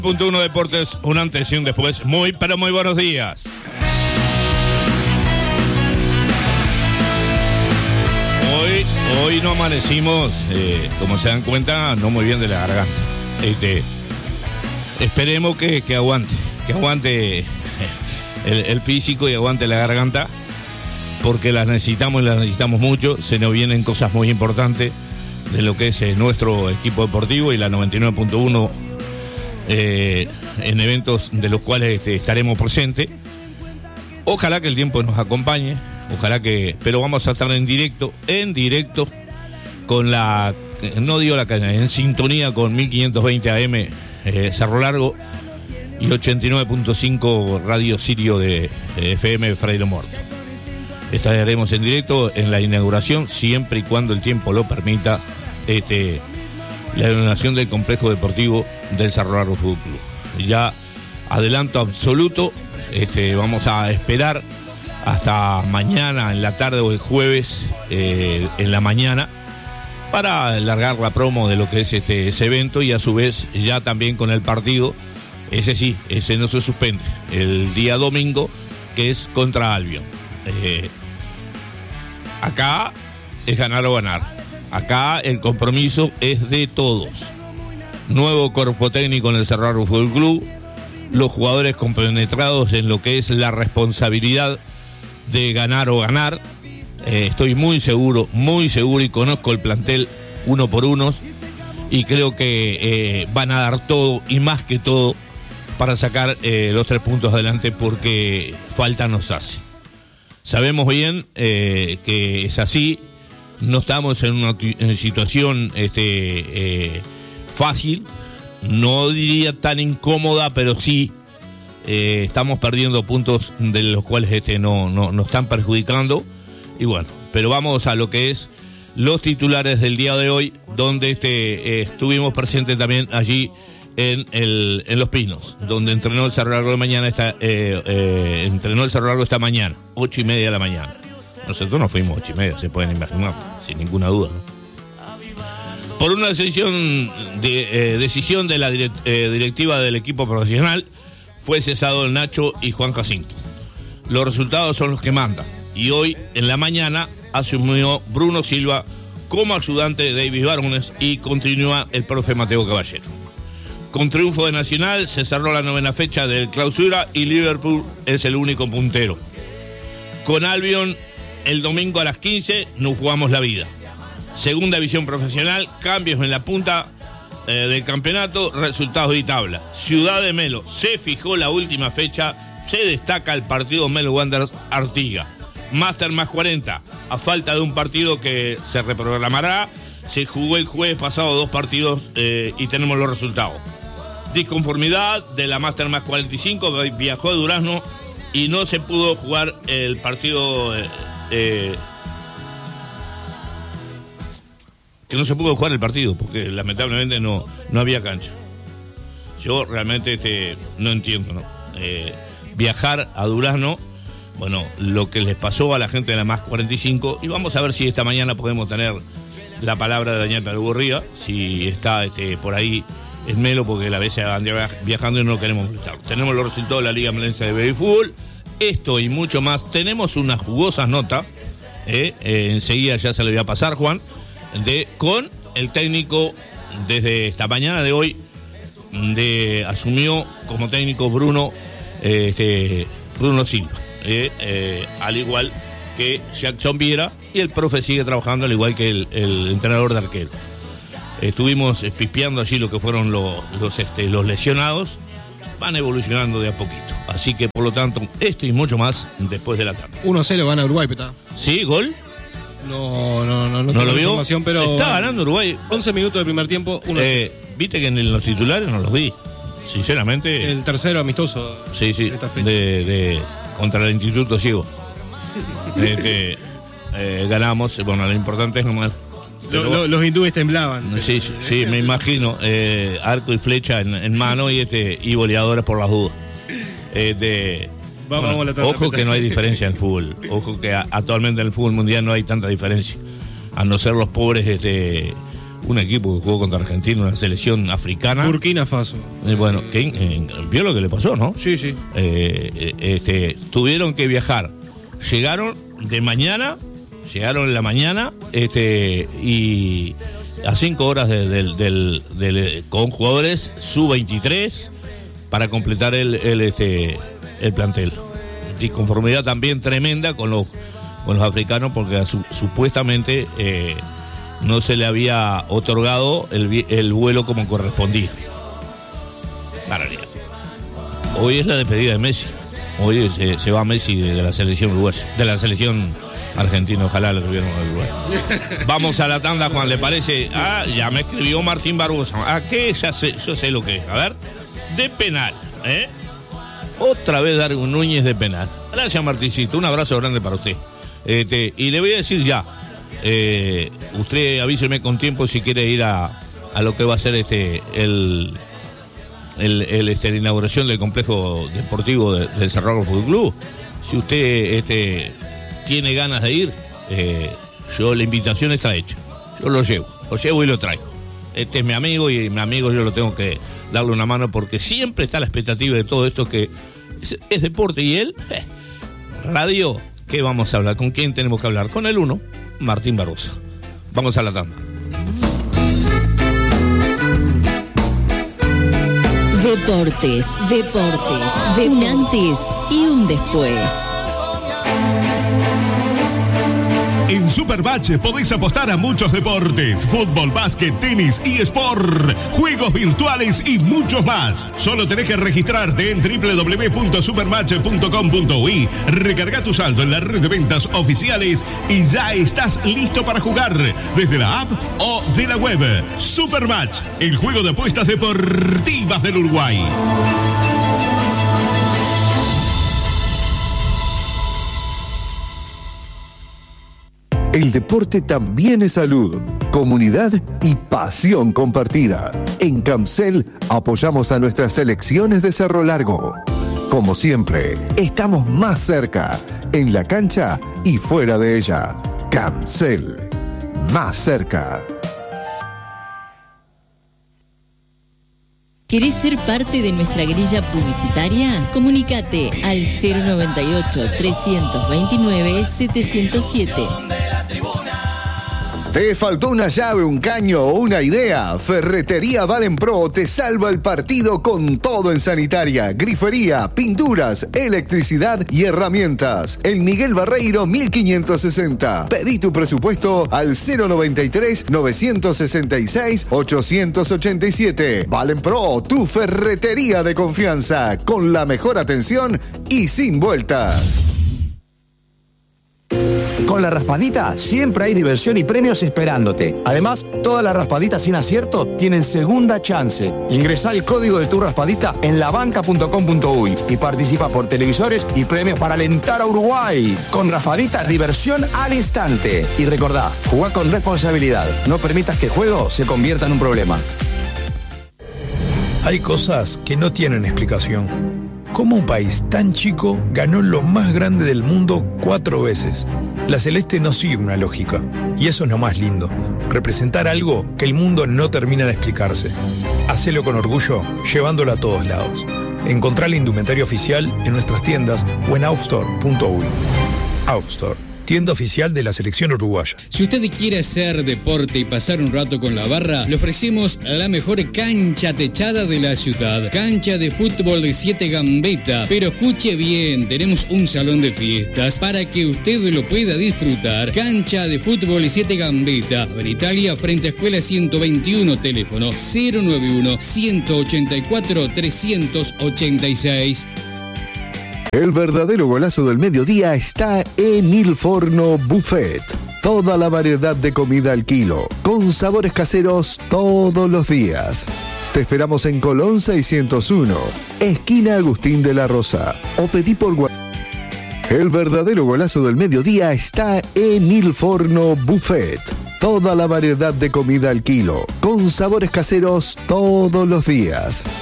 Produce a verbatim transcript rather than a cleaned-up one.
Punto uno Deportes, un antes y un después. Muy, pero muy buenos días. Hoy, hoy no amanecimos, eh, como se dan cuenta, no muy bien de la garganta. Este, esperemos que, que aguante, que aguante el, el físico y aguante la garganta, porque las necesitamos y las necesitamos mucho. Se nos vienen cosas muy importantes de lo que es eh, nuestro equipo deportivo y la noventa y nueve punto uno. Eh, en eventos de los cuales este, estaremos presentes. Ojalá que el tiempo nos acompañe, ojalá que, pero vamos a estar en directo, en directo con la, no digo la cadena, en sintonía con mil quinientos veinte A M eh, Cerro Largo y ochenta y nueve punto cinco Radio Sirio de eh, F M Freire Muerto. Estaremos en directo en la inauguración, siempre y cuando el tiempo lo permita, este, la inauguración del complejo deportivo del Cerro Largo Fútbol Club. Ya adelanto absoluto, este, vamos a esperar hasta mañana en la tarde o el jueves eh, en la mañana para largar la promo de lo que es este ese evento, y a su vez ya también con el partido, ese sí, ese no se suspende, el día domingo, que es contra Albion. Eh, acá es ganar o ganar. Acá el compromiso es de todos. Nuevo cuerpo técnico en el Cerro Largo Fútbol Club, los jugadores compenetrados en lo que es la responsabilidad de ganar o ganar. Eh, estoy muy seguro, muy seguro, y conozco el plantel uno por uno, y creo que eh, van a dar todo y más que todo para sacar eh, los tres puntos adelante, porque falta nos hace. Sabemos bien eh, que es así. No estamos en una t- en situación este, eh, fácil, no diría tan incómoda, pero sí eh, estamos perdiendo puntos de los cuales este, no, no, nos están perjudicando. Y bueno, pero vamos a lo que es los titulares del día de hoy, donde este, eh, estuvimos presentes también allí en, el, en Los Pinos, donde entrenó el Cerro Largo de mañana, esta, eh, eh, entrenó el Cerro Largo esta mañana, ocho y media de la mañana. Nosotros nos fuimos ocho y media, se pueden imaginar, sin ninguna duda, ¿no? Por una decisión de, eh, decisión de la direct, eh, directiva del equipo profesional, fue cesado el Nacho y Juan Jacinto. Los resultados son los que mandan, y hoy en la mañana asumió Bruno Silva como ayudante de David Barones y continúa el profe Mateo Caballero. Con triunfo de Nacional se cerró la novena fecha del Clausura y Liverpool es el único puntero. Con Albion el domingo a las quince nos jugamos la vida. Segunda división profesional, cambios en la punta eh, del campeonato, resultados y tabla. Ciudad de Melo, se fijó la última fecha, se destaca el partido Melo Wanderers Artigas. Máster más cuarenta, a falta de un partido que se reprogramará, se jugó el jueves pasado dos partidos eh, y tenemos los resultados. Disconformidad de la Máster más cuarenta y cinco, viajó a Durazno y no se pudo jugar el partido... Eh, Eh, que no se pudo jugar el partido porque lamentablemente no, no había cancha. Yo realmente este, no entiendo, ¿no? Eh, viajar a Durazno, bueno, lo que les pasó a la gente de la más cuarenta y cinco, y vamos a ver si esta mañana podemos tener la palabra de Daniel Perugorría, si está este, por ahí en Melo, porque la vez anda viajando y no lo queremos molestar. Tenemos los resultados de la Liga Melense de Baby Fútbol. Esto y mucho más. Tenemos unas jugosas notas, eh, eh, enseguida ya se le voy a pasar, Juan, de, con el técnico desde esta mañana de hoy, de asumió como técnico Bruno eh, este, Bruno Silva, eh, eh, al igual que Jackson Viera, y el profe sigue trabajando al igual que el, el entrenador de arquero. Estuvimos pispeando allí lo que fueron los, los, este, los lesionados. Van evolucionando de a poquito. Así que, por lo tanto, esto y mucho más después de la tarde. uno a cero gana Uruguay, Petá. ¿Sí? ¿Gol? No, no, no. No, ¿No lo vio? Pero está ganando Uruguay. once minutos del primer tiempo, uno a cero. Eh, Viste que en los titulares no los vi. Sinceramente. El tercero amistoso. Sí, sí. De esta fecha. De, de, contra el Instituto Ciego. este, eh, ganamos. Bueno, lo importante es nomás. Lo, lo, los hindúes temblaban. Sí, sí, sí, me imagino. Eh, arco y flecha en, en mano y este y goleadores por las dudas. Eh, de, Vamos, bueno, vamos a la ojo que no hay diferencia en el fútbol. Ojo que a, actualmente en el fútbol mundial no hay tanta diferencia. A no ser los pobres este, un equipo que jugó contra Argentina, una selección africana. Burkina Faso. Eh, bueno, que, eh, vio lo que le pasó, ¿no? Sí, sí. Eh, eh, este, tuvieron que viajar. Llegaron de mañana, llegaron en la mañana, este, y a cinco horas de, de, de, de, de, con jugadores sub veintitrés para completar el, el, este, el plantel. Disconformidad también tremenda con los, con los africanos porque su, supuestamente eh, no se le había otorgado el, el vuelo como correspondía. La realidad. Hoy es la despedida de Messi. Hoy se, se va Messi de, de la selección uruguaya, de la selección argentina. Ojalá lo tuvieran en Uruguay. Vamos a la tanda, Juan, ¿le parece? Ah, ya me escribió Martín Barbosa. ¿A qué? Ya sé, yo sé lo que es. A ver, de penal, ¿eh? Otra vez Darwin Núñez de penal. Gracias, Martincito. Un abrazo grande para usted. Este, y le voy a decir ya. Eh, usted avíseme con tiempo si quiere ir a, a lo que va a ser este el, el, el este, la inauguración del complejo deportivo de, del Cerro Fútbol Club. Si usted este, tiene ganas de ir, eh, yo la invitación está hecha. Yo lo llevo, lo llevo y lo traigo. Este es mi amigo y mi amigo yo lo tengo que darle una mano porque siempre está la expectativa de todo esto que es, es deporte y él, eh, radio, ¿qué vamos a hablar? ¿Con quién tenemos que hablar? Con el uno. Martín Barbosa. Vamos a la tanda. Deportes, deportes, de un antes y un después. En Supermatch podéis apostar a muchos deportes: fútbol, básquet, tenis, eSport, juegos virtuales y muchos más. Solo tenés que registrarte en doble u doble u doble u punto supermatch punto com punto uy, recarga tu saldo en la red de ventas oficiales y ya estás listo para jugar desde la app o de la web. Supermatch, el juego de apuestas deportivas del Uruguay. El deporte también es salud, comunidad y pasión compartida. En Camcel apoyamos a nuestras selecciones de Cerro Largo. Como siempre, estamos más cerca, en la cancha y fuera de ella. Camcel, más cerca. ¿Querés ser parte de nuestra grilla publicitaria? Comunícate al cero noventa y ocho, trescientos veintinueve, setecientos siete. ¿Te faltó una llave, un caño o una idea? Ferretería Valenpro te salva el partido con todo en sanitaria, grifería, pinturas, electricidad y herramientas. En Miguel Barreiro mil quinientos sesenta. Pedí tu presupuesto al cero noventa y tres, novecientos sesenta y seis, ochocientos ochenta y siete. Valenpro, tu ferretería de confianza, con la mejor atención y sin vueltas. Con la raspadita siempre hay diversión y premios esperándote. Además, todas las raspaditas sin acierto tienen segunda chance. Ingresá el código de tu raspadita en labanca punto com punto uy y participa por televisores y premios para alentar a Uruguay. Con raspadita, diversión al instante. Y recordá, jugá con responsabilidad. No permitas que el juego se convierta en un problema. Hay cosas que no tienen explicación. ¿Cómo un país tan chico ganó lo más grande del mundo cuatro veces? La Celeste no sigue una lógica, y eso es lo más lindo, representar algo que el mundo no termina de explicarse. Hacelo con orgullo, llevándolo a todos lados. Encontrá la indumentaria oficial en nuestras tiendas o en outstore punto uy. Outstore, tienda oficial de la selección uruguaya. Si usted quiere hacer deporte y pasar un rato con la barra, le ofrecemos la mejor cancha techada de la ciudad. Cancha de fútbol de siete Gambetta. Pero escuche bien, tenemos un salón de fiestas para que usted lo pueda disfrutar. Cancha de fútbol de siete Gambetta. En Italia, frente a Escuela ciento veintiuno, teléfono cero noventa y uno, ciento ochenta y cuatro, trescientos ochenta y seis. El verdadero golazo del mediodía está en Il Forno Buffet. Toda la variedad de comida al kilo, con sabores caseros todos los días. Te esperamos en Colón seiscientos uno, esquina Agustín de la Rosa, o pedí por WhatsApp. El verdadero golazo del mediodía está en Il Forno Buffet. Toda la variedad de comida al kilo, con sabores caseros todos los días.